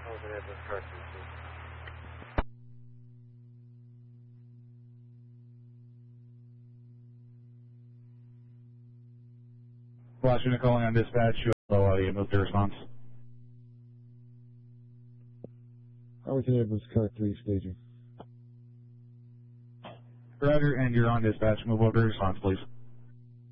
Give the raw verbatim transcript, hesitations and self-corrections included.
Washington Ambulance Car three, please. Washington calling on dispatch. Hello, uh, you moved to response. Washington Ambulance Car three, staging. Roger, and you're on dispatch. Move over to response, please.